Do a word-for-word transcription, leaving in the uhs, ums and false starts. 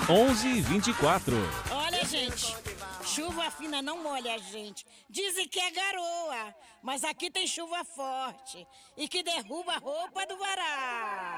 onze e vinte e quatro. Olha, gente, chuva fina não molha a gente. Dizem que é garoa, mas aqui tem chuva forte e que derruba a roupa do varal.